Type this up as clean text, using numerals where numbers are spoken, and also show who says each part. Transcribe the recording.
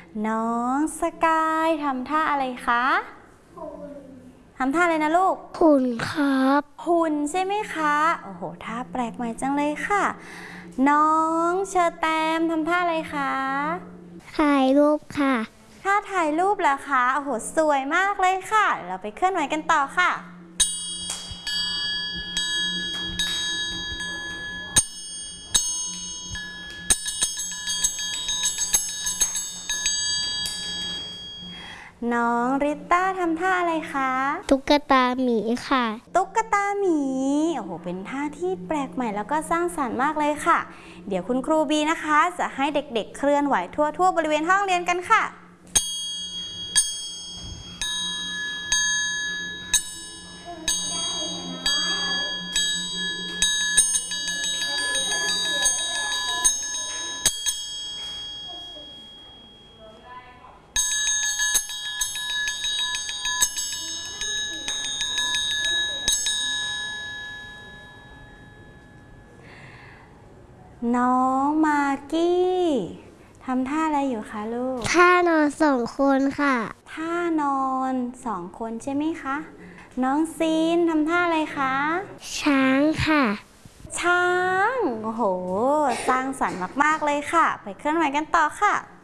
Speaker 1: น้องสกายทำท่าอะไรคะทำท่าอะไรนะลูก
Speaker 2: หุ่นครับ
Speaker 1: หุ่นใช่ไหมคะโอ้โหท่าแปลกใหม่จังเลยค่ะน้องเชอแตมทำท่าอะไรคะ
Speaker 2: ถ่ายรูปค่ะ
Speaker 1: ท่าถ่ายรูปเหรอคะโอ้โหสวยมากเลยค่ะเราไปเคลื่อนไหวกันต่อค่ะน้องริต้าทำท่าอะไรคะ
Speaker 2: ตุ๊กตาหมีค่ะ
Speaker 1: ตุ๊กตาหมีโอ้โหเป็นท่าที่แปลกใหม่แล้วก็สร้างสรรค์มากเลยค่ะเดี๋ยวคุณครูบีนะคะจะให้เด็กๆเคลื่อนไหวทั่วบริเวณห้องเรียนกันค่ะน้องมากกี้ทำท่าอะไรอยู่คะลูก
Speaker 2: ท่านอน2 คนค่ะ
Speaker 1: ท่านอน2 คนใช่ไหมคะน้องซีนทำท่าอะไรคะ
Speaker 2: ช้างค่ะ
Speaker 1: ช้างโอ้โหสร้างสรรค์มากๆเลยค่ะไปเคลื่อนไหวกันต่อค่ะ